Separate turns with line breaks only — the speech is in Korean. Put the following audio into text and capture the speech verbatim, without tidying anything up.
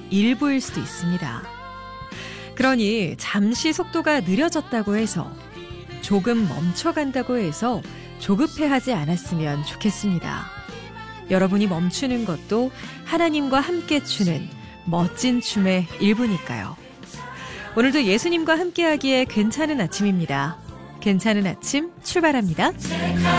일부일 수도 있습니다. 그러니 잠시 속도가 느려졌다고 해서, 조금 멈춰간다고 해서 조급해하지 않았으면 좋겠습니다. 여러분이 멈추는 것도 하나님과 함께 추는 멋진 춤의 일부니까요. 오늘도 예수님과 함께하기에 괜찮은 아침입니다. 괜찮은 아침 출발합니다.